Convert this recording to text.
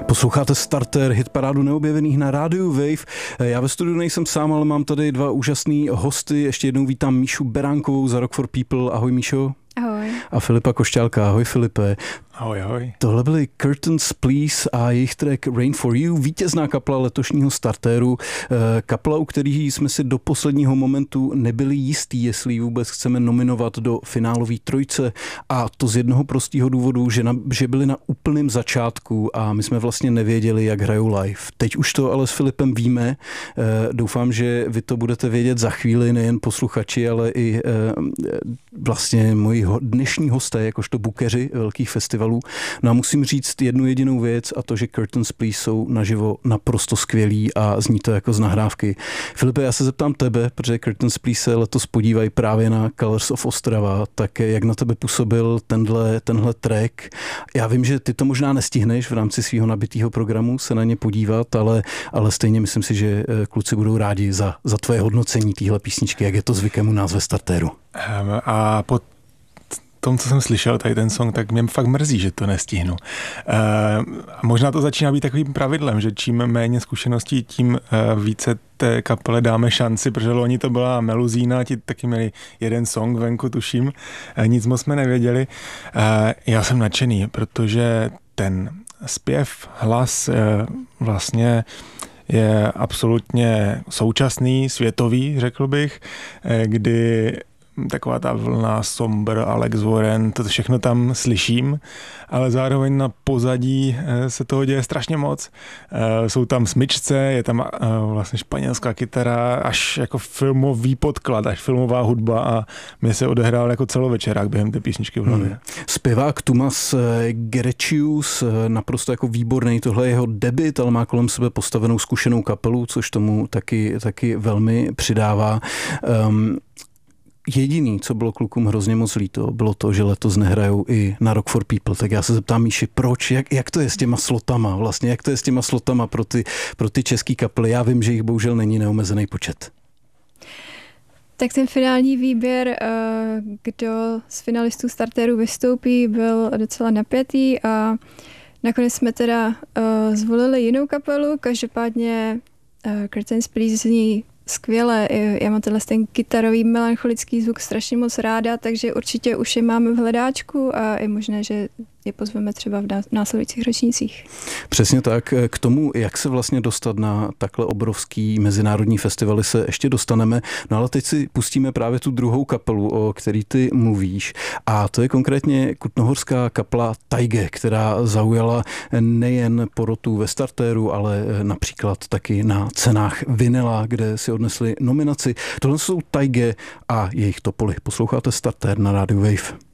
Posloucháte Starter, hitparádu neobjevených na rádiu Wave. Já ve studiu nejsem sám, ale mám tady dva úžasný hosty. Ještě jednou vítám Míšu Beránkovou za Rock for People. Ahoj Míšo. Ahoj. A Filipa Košťálka. Ahoj Filipe. Ahoj, ahoj. Tohle byly Curtains Please a jejich track Rain for You, vítězná kapela letošního Starteru. Kapela, u kterých jsme si do posledního momentu nebyli jistí, jestli ji vůbec chceme nominovat do finálové trojce. A to z jednoho prostého důvodu, že byli na úplném začátku a my jsme vlastně nevěděli, jak hrajou live. Teď už to ale s Filipem víme. Doufám, že vy to budete vědět za chvíli, nejen posluchači, ale i vlastně moji dnešní hosté, jakožto bookeři velkých festivalů. No a musím říct jednu jedinou věc, a to, že Curtains Please jsou naživo naprosto skvělí a zní to jako z nahrávky. Filipe, já se zeptám tebe, protože Curtains Please se letos podívají právě na Colors of Ostrava, tak jak na tebe působil tenhle track? Já vím, že ty to možná nestihneš v rámci svého nabitého programu se na ně podívat, ale stejně myslím si, že kluci budou rádi za tvoje hodnocení téhle písničky, jak je to zvykem u nás ve Starteru. A po tom, co jsem slyšel, tady ten song, tak mě fakt mrzí, že to nestihnu. Možná to začíná být takovým pravidlem, že čím méně zkušeností, tím více té kapele dáme šanci, protože loni to byla Meluzína, ti taky měli jeden song venku, tuším, nic moc jsme nevěděli. Já jsem nadšený, protože ten zpěv, hlas vlastně je absolutně současný, světový, řekl bych, kdy taková ta vlna Somber, Alex Warren, to všechno tam slyším, ale zároveň na pozadí se toho děje strašně moc. Jsou tam smyčce, je tam vlastně španělská kytara, až jako filmový podklad, až filmová hudba a mě se odehrál jako celovečerák během té písničky v hlavě. Zpěvák Tumas Gerečius, naprosto jako výborný, tohle je jeho debut, ale má kolem sebe postavenou zkušenou kapelu, což tomu taky velmi přidává. Jediný, co bylo klukům hrozně moc líto, bylo to, že letos nehrajou i na Rock for People. Tak já se zeptám Míši, proč, jak to je s těma slotama vlastně, jak to je s těma slotama pro ty český kapely? Já vím, že jich bohužel není neomezený počet. Tak ten finální výběr, kdo z finalistů Starteru vystoupí, byl docela napjatý a nakonec jsme teda zvolili jinou kapelu, každopádně Curtains Please zní skvěle, já mám ten kytarový melancholický zvuk strašně moc ráda, takže určitě už je máme v hledáčku a je možné, že je pozveme třeba v následujících ročnících. Přesně tak. K tomu, jak se vlastně dostat na takhle obrovský mezinárodní festivaly, se ještě dostaneme. No ale teď si pustíme právě tu druhou kapelu, o který ty mluvíš. A to je konkrétně kutnohorská kapela Taige, která zaujala nejen porotu ve Starteru, ale například taky na cenách Vinyla, kde si odnesli nominaci. Tohle jsou Taige a jejich Topoly. Posloucháte Starter na rádiu Wave.